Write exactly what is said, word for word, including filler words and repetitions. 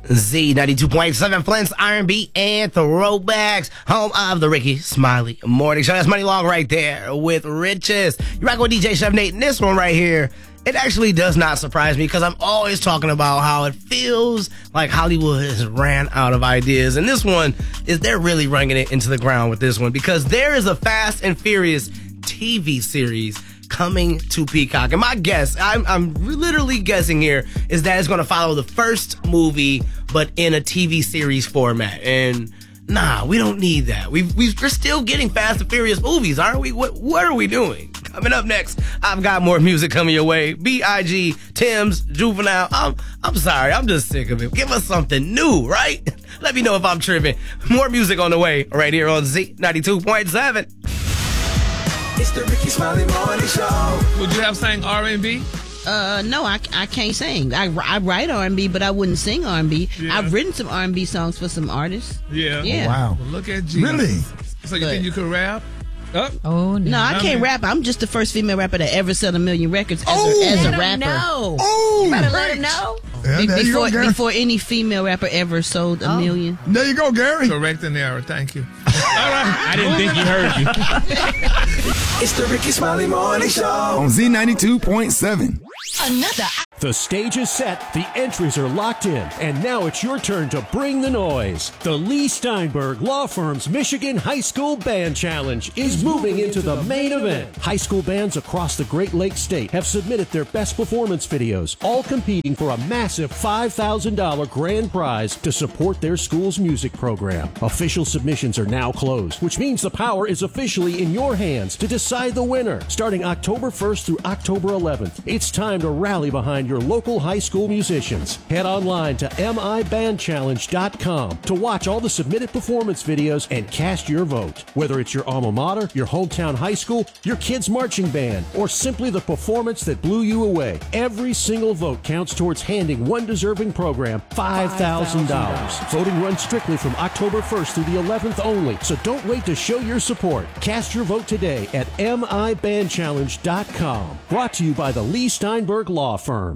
Z ninety-two point seven, Flint's R and B and Throwbacks, home of the Ricky Smiley Morning Show. That's Money Long right there with Riches. You rock with D J Chef Nate, and this one right here, it actually does not surprise me because I'm always talking about how it feels like Hollywood has ran out of ideas. And this one is, they're really running it into the ground with this one because there is a Fast and Furious T V series coming to Peacock. And my guess, I'm, I'm literally guessing here, is that it's going to follow the first movie, but in a T V series format. And nah, we don't need that. We've, we've, we're still getting Fast and Furious movies, aren't we? What, what are we doing? Coming up next, I've got more music coming your way. B I G, Tim's, Juvenile. I'm, I'm sorry, I'm just sick of it. Give us something new, right? Let me know if I'm tripping. More music on the way right here on Z ninety-two point seven. It's the Ricky Smiley Morning Show. Would you have sang R and B? Uh, no, I, I can't sing. I, I write R and B, but I wouldn't sing R and B. Yeah. I've written some R and B songs for some artists. Yeah. Yeah. Wow. Well, look at Jesus. Really? So you But- think you could rap? Oh. Oh, no. No, I I can't mean- rap. I'm just the first female rapper to ever sell a million records as, Oh! a, as a Let 'em rapper. know. Oh, You better let him know. Yeah, Be- there you before, go, Gary. before any female rapper ever sold a Oh. million. There you go, Gary. Correct and error. Thank you. I didn't think he heard you. It's the Ricky Smiley Morning Show. On Z ninety-two point seven. Another. The stage is set, the entries are locked in, and now it's your turn to bring the noise. The Lee Steinberg Law Firm's Michigan High School Band Challenge is moving into the main event. High school bands across the Great Lakes State have submitted their best performance videos, all competing for a massive five thousand dollars grand prize to support their school's music program. Official submissions are now closed, which means the power is officially in your hands to decide the winner. Starting October first through October eleventh, it's time to rally behind your local high school musicians. Head online to M I band challenge dot com to watch all the submitted performance videos and cast your vote. Whether it's your alma mater, your hometown high school, your kid's marching band, or simply the performance that blew you away, every single vote counts towards handing one deserving program five thousand dollars. Voting runs strictly from October first through the eleventh only, so don't wait to show your support. Cast your vote today at M I band challenge dot com. Brought to you by the Lee Steinberg Law Firm.